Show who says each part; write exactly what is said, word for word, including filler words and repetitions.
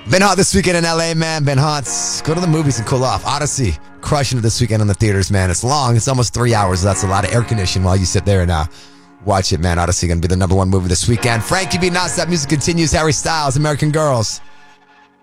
Speaker 1: Been hot this weekend in L A, man. Been hot. Go to the movies and cool off. Odyssey, crushing it this weekend in the theaters, man. It's long. It's almost three hours. That's a lot of air conditioning while you sit there and uh, watch it, man. Odyssey going to be the number one movie this weekend. Frankie B. Nuts. That music continues. Harry Styles, American Girls.